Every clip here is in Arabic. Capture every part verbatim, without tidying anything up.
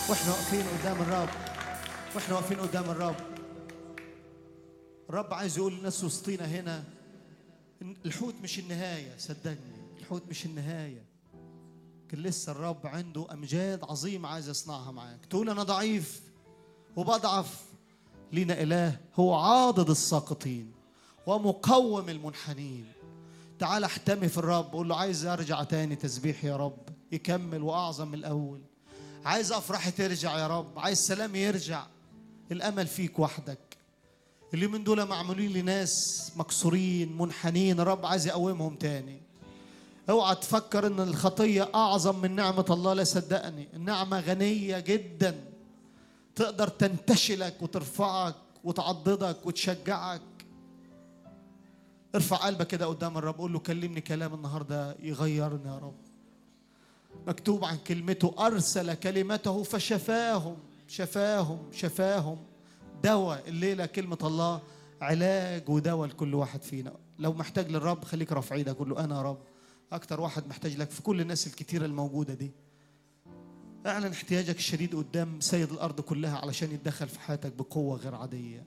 واحنا واقفين قدام الرب واحنا واقفين قدام الرب الرب عايز يقول للناس وسطينا هنا إن الحوت مش النهاية. صدقني الحوت مش النهاية، لكن لسه الرب عنده أمجاد عظيمة عايز يصنعها معاك. تقول أنا ضعيف وبضعف، لينا إله هو عاضد الساقطين ومقوم المنحنين. تعال احتمي في الرب، قول له عايز ارجع تاني تسبيح يا رب، يكمل واعظم من الاول. عايز افرحي ترجع يا رب، عايز سلامي يرجع. الامل فيك وحدك. اليومين دول معمولين لناس مكسورين منحنين، الرب عايز يقومهم تاني. اوعى تفكر ان الخطيه اعظم من نعمه الله، لا صدقني النعمه غنيه جدا، تقدر تنتشلك وترفعك وتعضدك وتشجعك. ارفع قلبك كده قدام الرب، قول له كلمني كلام النهارده يغيرني يا رب. مكتوب عن كلمته أرسل كلمته فشفاهم شفاهم شفاهم. دواء الليلة كلمة الله، علاج ودواء لكل واحد فينا. لو محتاج للرب خليك رافع ايدك، قول له أنا يا رب أكتر واحد محتاج لك في كل الناس الكتيرة الموجودة دي. اعلن احتياجك الشديد قدام سيد الأرض كلها علشان يتدخل في حياتك بقوة غير عادية.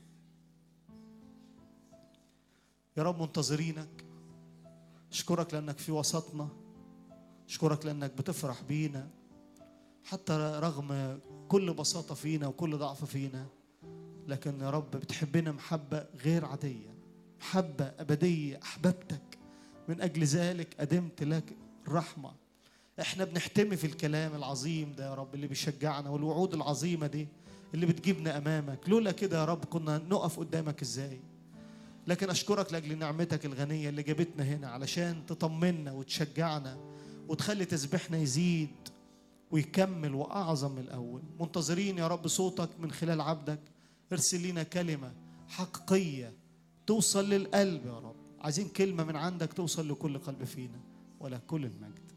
يا رب منتظرينك. أشكرك لأنك في وسطنا، أشكرك لأنك بتفرح بينا حتى رغم كل بساطة فينا وكل ضعف فينا. لكن يا رب بتحبنا محبة غير عادية، محبة أبدية. أحببتك من أجل ذلك قدمت لك الرحمة. احنا بنحتمي في الكلام العظيم ده يا رب اللي بيشجعنا، والوعود العظيمة دي اللي بتجيبنا أمامك. لولا كده يا رب كنا نقف قدامك إزاي؟ لكن أشكرك لأجل نعمتك الغنية اللي جابتنا هنا علشان تطمنا وتشجعنا وتخلي تسبيحنا يزيد ويكمل وأعظم من الأول. منتظرين يا رب صوتك من خلال عبدك. ارسل لنا كلمة حقيقية توصل للقلب يا رب. عايزين كلمة من عندك توصل لكل قلب فينا، ولا كل المجد.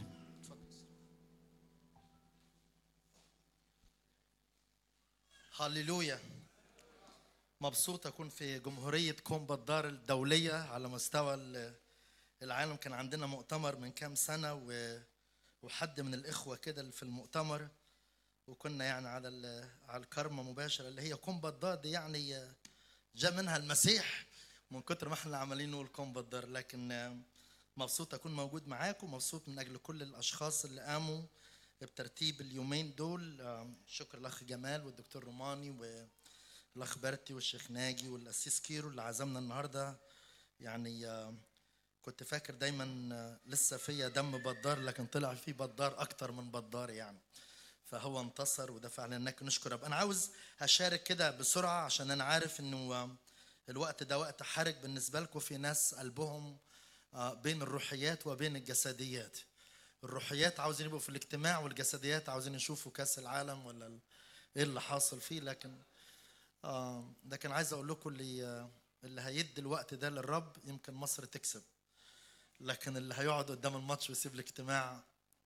هللويا. مبسوط أكون في جمهورية كومبادار الدولية على مستوى العالم. كان عندنا مؤتمر من كام سنة وحد من الإخوة كده في المؤتمر، وكنا يعني على على الكرمة مباشرة اللي هي كومبادار دي، يعني جاء منها المسيح من كتر ما احنا عمالين نقول كومبادار. لكن مبسوط أكون موجود معاكم، مبسوط من أجل كل الأشخاص اللي قاموا بترتيب اليومين دول. شكر الأخ جمال والدكتور روماني والأخ بارتي والشيخ ناجي والأسيس كيرو اللي عزمنا النهاردة. يعني كنت فاكر دايما لسه فيا دم بدار، لكن طلع فيه بدار أكتر من بدار يعني، فهو انتصر وده فعلا انك نشكر رب. أنا عاوز هشارك كده بسرعة عشان أنا عارف إنه الوقت ده وقت حرج بالنسبة لكم. في ناس قلبهم بين الروحيات وبين الجسديات. الروحيات عاوزين يبقوا في الاجتماع، والجسديات عاوزين يشوفوا كاس العالم ولا ايه اللي حاصل فيه. لكن آه لكن عايز اقول لكم اللي آه اللي هيدي الوقت ده للرب يمكن مصر تكسب، لكن اللي هيقعد قدام الماتش ويسيب الاجتماع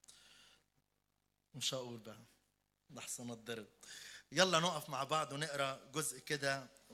مش هقول بقى لحسن الضرب. يلا نقف مع بعض ونقرا جزء كده